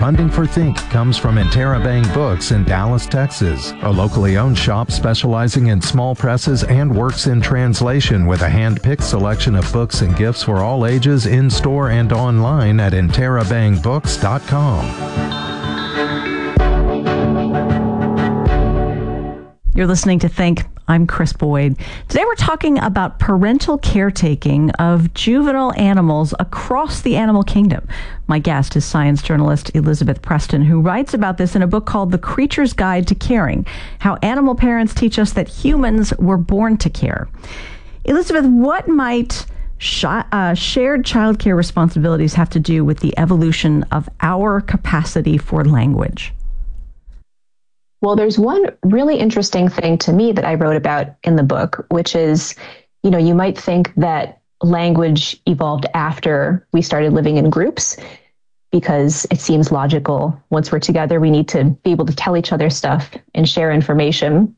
Funding for Think comes from Interabang Books in Dallas, Texas, a locally owned shop specializing in small presses and works in translation with a hand-picked selection of books and gifts for all ages in-store and online at interabangbooks.com. You're listening to Think. I'm Chris Boyd. Today we're talking about parental caretaking of juvenile animals across the animal kingdom. My guest is science journalist Elizabeth Preston, who writes about this in a book called The Creature's Guide to Caring: How Animal Parents Teach Us That Humans Were Born to Care. Elizabeth, what might shared childcare responsibilities have to do with the evolution of our capacity for language? Well, there's one really interesting thing to me that I wrote about in the book, which is, you might think that language evolved after we started living in groups, because it seems logical. Once we're together, we need to be able to tell each other stuff and share information.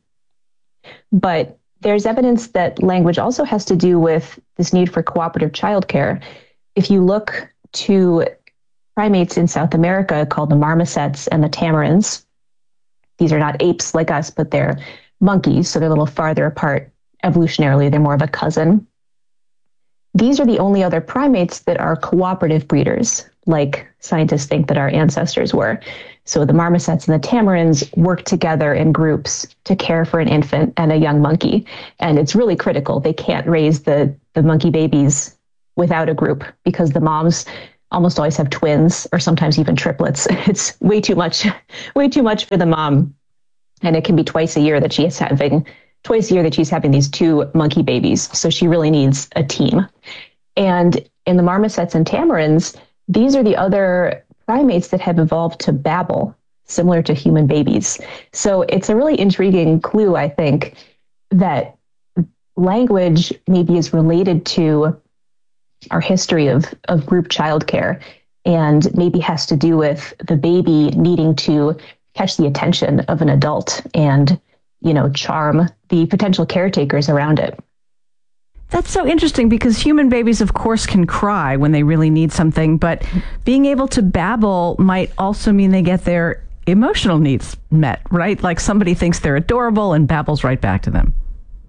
But there's evidence that language also has to do with this need for cooperative childcare. If you look to primates in South America called the marmosets and the tamarins, these are not apes like us, but they're monkeys, so they're a little farther apart evolutionarily. They're more of a cousin. These are the only other primates that are cooperative breeders, like scientists think that our ancestors were. So the marmosets and the tamarins work together in groups to care for an infant and a young monkey. And it's really critical. They can't raise the monkey babies without a group, because the moms almost always have twins or sometimes even triplets. It's way too much for the mom. And it can be twice a year that she's having these two monkey babies. So she really needs a team. And in the marmosets and tamarins, these are the other primates that have evolved to babble, similar to human babies. So it's a really intriguing clue, I think, that language maybe is related to our history of group childcare, and maybe has to do with the baby needing to catch the attention of an adult and, charm the potential caretakers around it. That's so interesting, because human babies, of course, can cry when they really need something, but being able to babble might also mean they get their emotional needs met, right? Like somebody thinks they're adorable and babbles right back to them.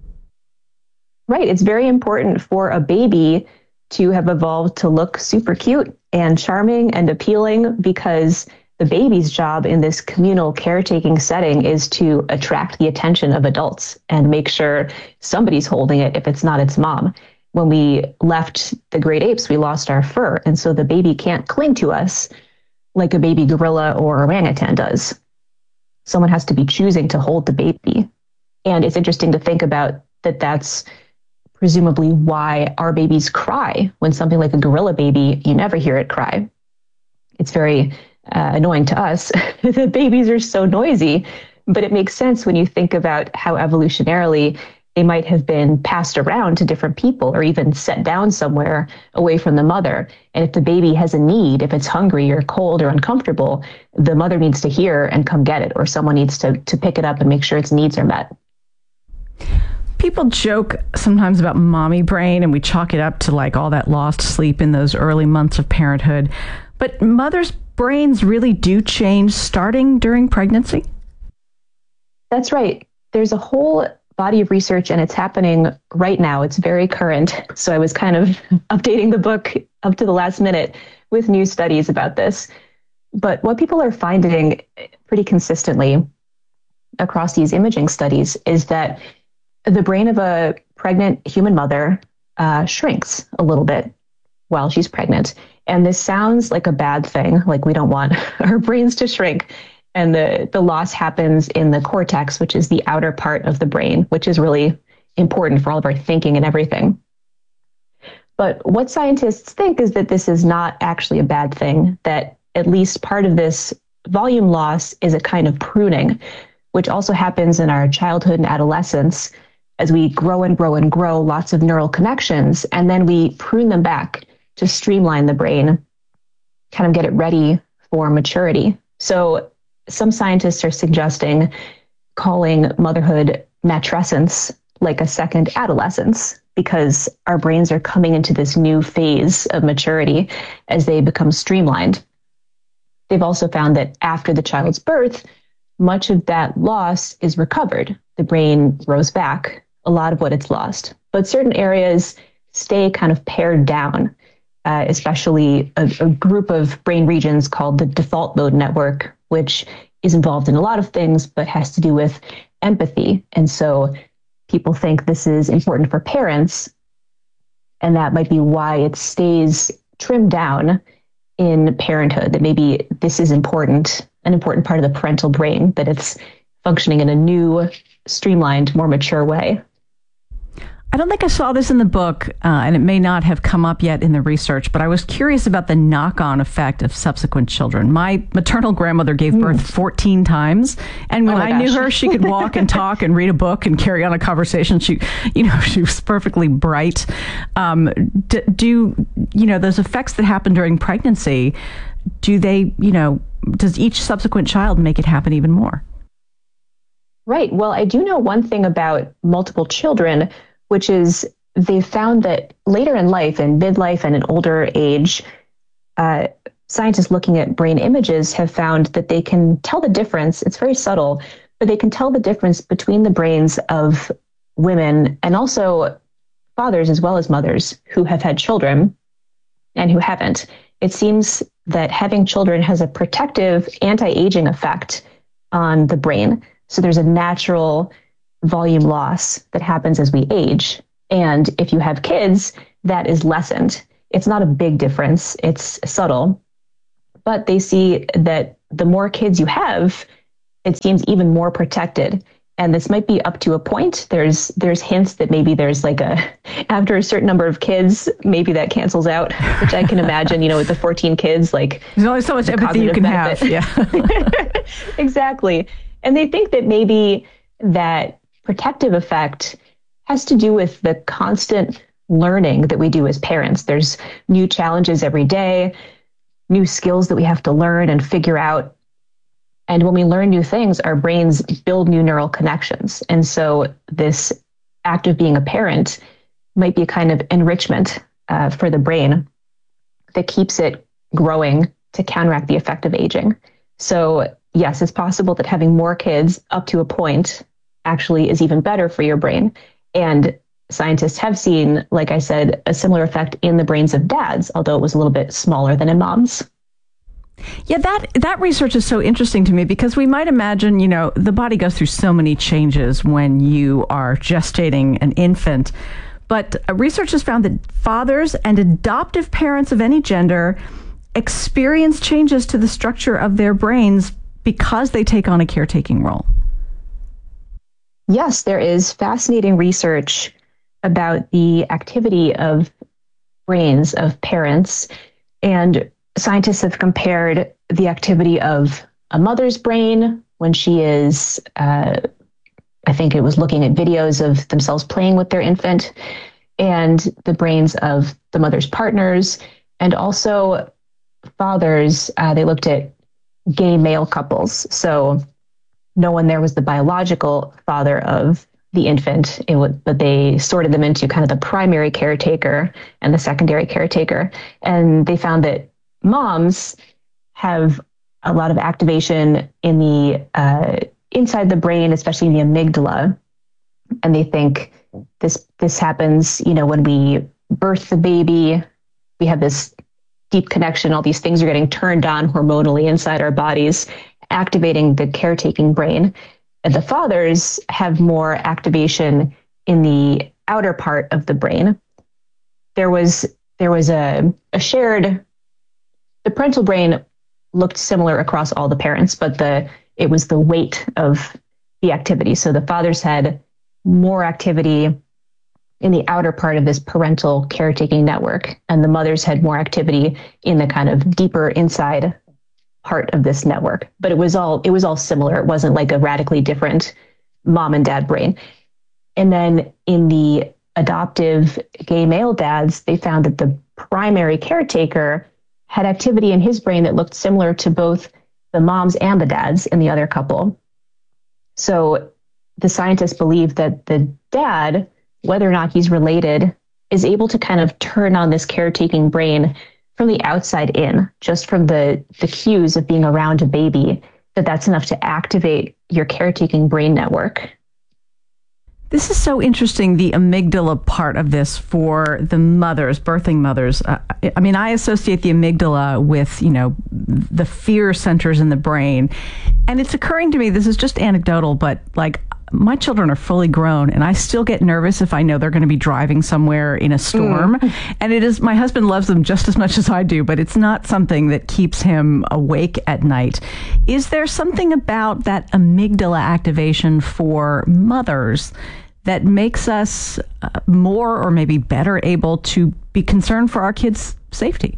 Right. It's very important for a baby to have evolved to look super cute and charming and appealing, because the baby's job in this communal caretaking setting is to attract the attention of adults and make sure somebody's holding it if it's not its mom. When we left the great apes, we lost our fur, and so the baby can't cling to us like a baby gorilla or orangutan does. Someone has to be choosing to hold the baby. And it's interesting to think about that that's presumably why our babies cry. When something like a gorilla baby, you never hear it cry. It's very annoying to us. The babies are so noisy, but it makes sense when you think about how evolutionarily they might have been passed around to different people or even set down somewhere away from the mother. And if the baby has a need, if it's hungry or cold or uncomfortable, the mother needs to hear and come get it, or someone needs to pick it up and make sure its needs are met. People joke sometimes about mommy brain, and we chalk it up to like all that lost sleep in those early months of parenthood. But mothers' brains really do change starting during pregnancy? That's right. There's a whole body of research, and it's happening right now. It's very current. So I was kind of updating the book up to the last minute with new studies about this. But what people are finding pretty consistently across these imaging studies is that the brain of a pregnant human mother shrinks a little bit while she's pregnant. And this sounds like a bad thing, like we don't want our brains to shrink. And the loss happens in the cortex, which is the outer part of the brain, which is really important for all of our thinking and everything. But what scientists think is that this is not actually a bad thing, that at least part of this volume loss is a kind of pruning, which also happens in our childhood and adolescence. As we grow and grow and grow, lots of neural connections, and then we prune them back to streamline the brain, kind of get it ready for maturity. So some scientists are suggesting calling motherhood matrescence, like a second adolescence, because our brains are coming into this new phase of maturity as they become streamlined. they've also found that after the child's birth, much of that loss is recovered. The brain grows back a lot of what it's lost, but certain areas stay kind of pared down, especially a group of brain regions called the default mode network, which is involved in a lot of things, but has to do with empathy. And so people think this is important for parents, and that might be why it stays trimmed down in parenthood, that maybe this is important, an important part of the parental brain, that it's functioning in a new, streamlined, more mature way. I don't think I saw this in the book, and it may not have come up yet in the research, but I was curious about the knock-on effect of subsequent children. My maternal grandmother gave birth 14 times, and when I knew her, she could walk and talk and read a book and carry on a conversation. She was perfectly bright. Do those effects that happen during pregnancy, does each subsequent child make it happen even more? Right. Well, I do know one thing about multiple children, which is they found that later in life, in midlife and in older age, scientists looking at brain images have found that they can tell the difference. It's very subtle, but they can tell the difference between the brains of women and also fathers as well as mothers who have had children and who haven't. It seems that having children has a protective anti-aging effect on the brain. So there's a natural volume loss that happens as we age. And if you have kids, that is lessened. It's not a big difference. It's subtle. But they see that the more kids you have, it seems even more protected. And this might be up to a point. There's hints that maybe there's after a certain number of kids, maybe that cancels out, which I can imagine, with the 14 kids, there's only so much empathy you can benefit. Have. Yeah. Exactly. And they think that maybe that protective effect has to do with the constant learning that we do as parents. There's new challenges every day, new skills that we have to learn and figure out. And when we learn new things, our brains build new neural connections. And so this act of being a parent might be a kind of enrichment for the brain that keeps it growing to counteract the effect of aging. So yes, it's possible that having more kids up to a point actually is even better for your brain. And scientists have seen, like I said, a similar effect in the brains of dads, although it was a little bit smaller than in moms. Yeah, that research is so interesting to me because we might imagine, the body goes through so many changes when you are gestating an infant. But research has found that fathers and adoptive parents of any gender experience changes to the structure of their brains because they take on a caretaking role. Yes, there is fascinating research about the activity of brains of parents, and scientists have compared the activity of a mother's brain when she is, I think it was looking at videos of themselves playing with their infant, and the brains of the mother's partners, and also fathers. They looked at gay male couples. So no one there was the biological father of the infant, but they sorted them into kind of the primary caretaker and the secondary caretaker. And they found that moms have a lot of activation in the inside the brain, especially in the amygdala. And they think this happens, when we birth the baby, we have this deep connection. All these things are getting turned on hormonally inside our bodies, activating the caretaking brain. And the fathers have more activation in the outer part of the brain. There was a shared, the parental brain looked similar across all the parents, but it was the weight of the activity. So the fathers had more activity in the outer part of this parental caretaking network, and the mothers had more activity in the kind of deeper inside part of this network. But it was all similar. It wasn't like a radically different mom and dad brain. And then in the adoptive gay male dads, they found that the primary caretaker had activity in his brain that looked similar to both the moms and the dads in the other couple. So the scientists believe that the dad, whether or not he's related, is able to kind of turn on this caretaking brain from the outside in, just from the cues of being around a baby, that's enough to activate your caretaking brain network. This is so interesting, the amygdala part of this for the mothers, birthing mothers. I mean, I associate the amygdala with, the fear centers in the brain. And it's occurring to me, this is just anecdotal, but like my children are fully grown and I still get nervous if I know they're going to be driving somewhere in a storm. And it is, my husband loves them just as much as I do, but it's not something that keeps him awake at night. Is there something about that amygdala activation for mothers that makes us more or maybe better able to be concerned for our kids' safety?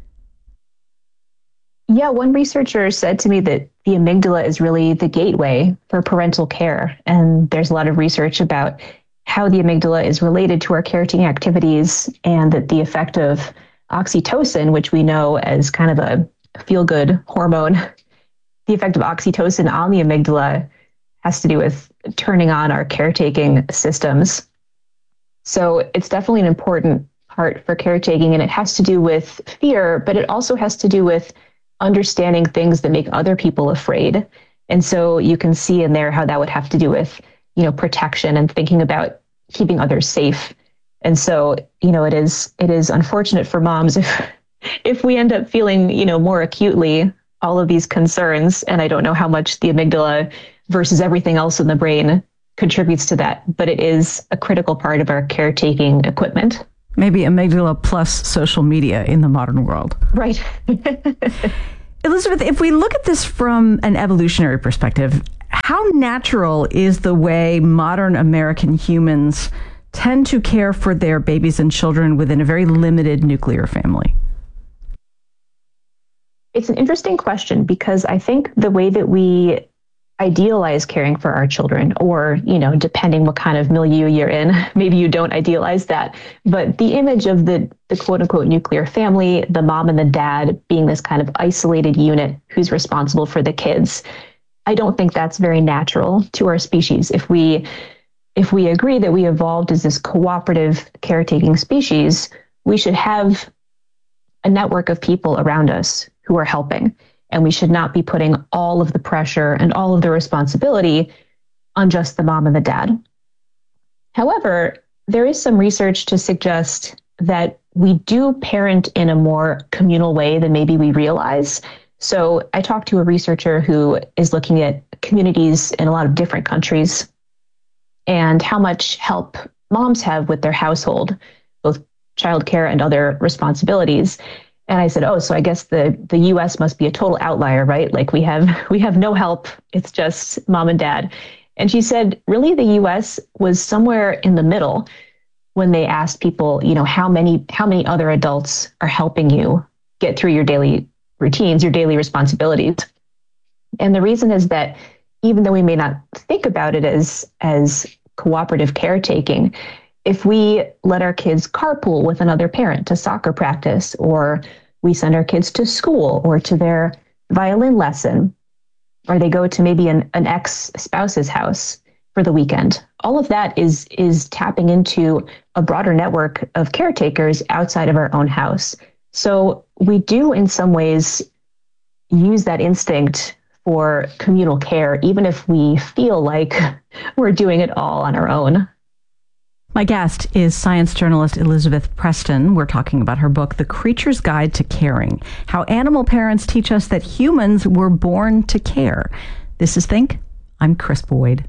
Yeah, one researcher said to me that the amygdala is really the gateway for parental care. And there's a lot of research about how the amygdala is related to our caretaking activities, and that the effect of oxytocin, which we know as kind of a feel-good hormone, the effect of oxytocin on the amygdala has to do with turning on our caretaking systems. So it's definitely an important part for caretaking, and it has to do with fear, but it also has to do with understanding things that make other people afraid. And so you can see in there how that would have to do with, protection and thinking about keeping others safe. And so, it is unfortunate for moms if we end up feeling, more acutely all of these concerns. And I don't know how much the amygdala versus everything else in the brain contributes to that, but it is a critical part of our caretaking equipment. Maybe amygdala plus social media in the modern world. Right. Elizabeth, if we look at this from an evolutionary perspective, how natural is the way modern American humans tend to care for their babies and children within a very limited nuclear family? It's an interesting question, because I think the way that we idealize caring for our children, or, depending what kind of milieu you're in, maybe you don't idealize that, but the image of the quote unquote nuclear family, the mom and the dad being this kind of isolated unit who's responsible for the kids, I don't think that's very natural to our species. If we agree that we evolved as this cooperative caretaking species, we should have a network of people around us who are helping. And we should not be putting all of the pressure and all of the responsibility on just the mom and the dad. However, there is some research to suggest that we do parent in a more communal way than maybe we realize. So I talked to a researcher who is looking at communities in a lot of different countries and how much help moms have with their household, both childcare and other responsibilities. And I said, so I guess the US must be a total outlier, right? Like we have no help. It's just mom and dad. And she said, really, the US was somewhere in the middle when they asked people, how many other adults are helping you get through your daily routines, your daily responsibilities. And the reason is that even though we may not think about it as cooperative caretaking, if we let our kids carpool with another parent to soccer practice, or we send our kids to school or to their violin lesson, or they go to maybe an ex-spouse's house for the weekend, all of that is tapping into a broader network of caretakers outside of our own house. So we do, in some ways, use that instinct for communal care, even if we feel like we're doing it all on our own. My guest is science journalist Elizabeth Preston. We're talking about her book, The Creature's Guide to Caring: How Animal Parents Teach Us That Humans Were Born to Care. This is Think. I'm Chris Boyd.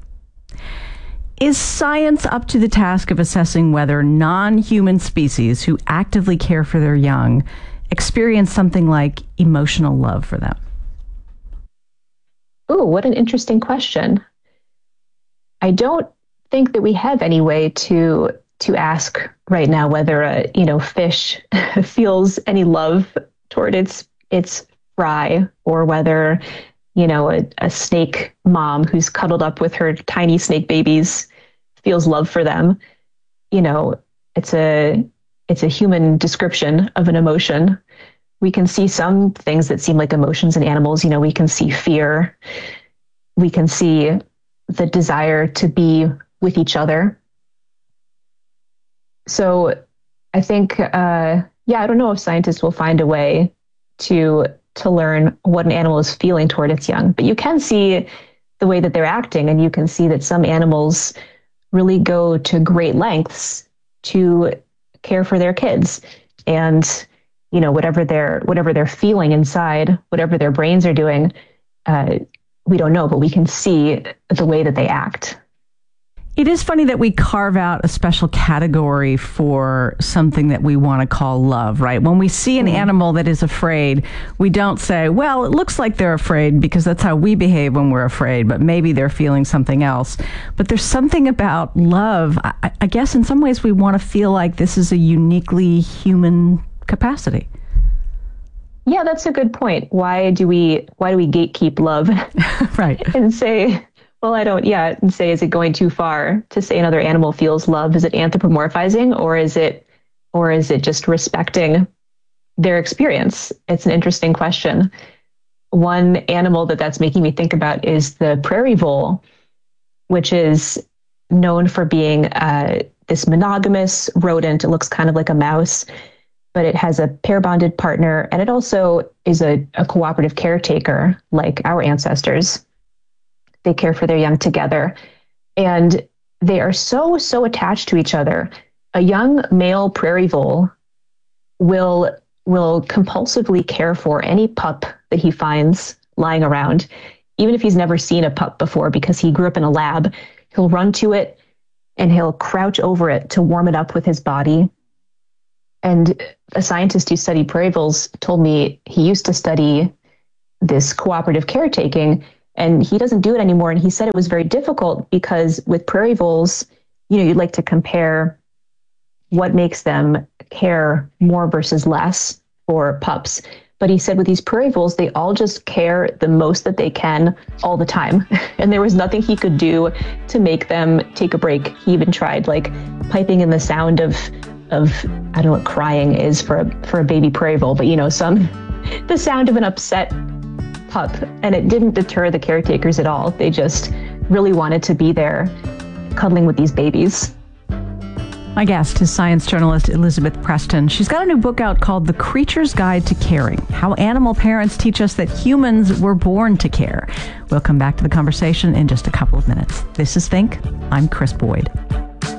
Is science up to the task of assessing whether non-human species who actively care for their young experience something like emotional love for them? Oh, what an interesting question. I don't think that we have any way to ask right now whether a fish feels any love toward its fry, or whether a snake mom who's cuddled up with her tiny snake babies feels love for them. It's a human description of an emotion. We can see some things that seem like emotions in animals. We can see fear. We can see the desire to be with each other. So I think Yeah, I don't know if scientists will find a way to learn what an animal is feeling toward its young, but you can see the way that they're acting, and you can see that some animals really go to great lengths to care for their kids. And whatever they're feeling inside, whatever their brains are doing, we don't know, but we can see the way that they act. It is funny that we carve out a special category for something that we want to call love, right? When we see an animal that is afraid, we don't say, well, it looks like they're afraid because that's how we behave when we're afraid, but maybe they're feeling something else. But there's something about love. I guess in some ways we want to feel like this is a uniquely human capacity. Yeah, that's a good point. Why do we gatekeep love? Right. And say, well, and say, is it going too far to say another animal feels love? Is it anthropomorphizing, or is it just respecting their experience? It's an interesting question. One animal that's making me think about is the prairie vole, which is known for being this monogamous rodent. It looks kind of like a mouse, but it has a pair-bonded partner, and it also is a cooperative caretaker like our ancestors. They care for their young together, and they are so attached to each other. A young male prairie vole will compulsively care for any pup that he finds lying around, even if he's never seen a pup before because he grew up in a lab. He'll run to it and he'll crouch over it to warm it up with his body. And a scientist who studied prairie voles told me he used to study this cooperative caretaking, and he doesn't do it anymore. And he said it was very difficult because with prairie voles, you'd like to compare what makes them care more versus less for pups. But he said with these prairie voles, they all just care the most that they can all the time. And there was nothing he could do to make them take a break. He even tried like piping in the sound of I don't know what crying is for a baby prairie vole, but the sound of an upset pup. And it didn't deter the caretakers at all. They just really wanted to be there cuddling with these babies. My guest is science journalist Elizabeth Preston. She's got a new book out called The Creature's Guide to Caring: How Animal Parents Teach Us That Humans Were Born to Care. We'll come back to the conversation in just a couple of minutes. This is Think. I'm Chris Boyd.